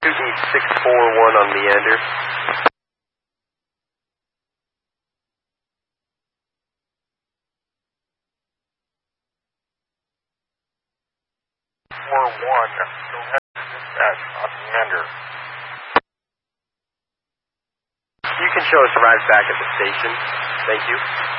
Need 641 on Meander. Go ahead and dispatch on Meander. You can show us arrives back at the station. Thank you.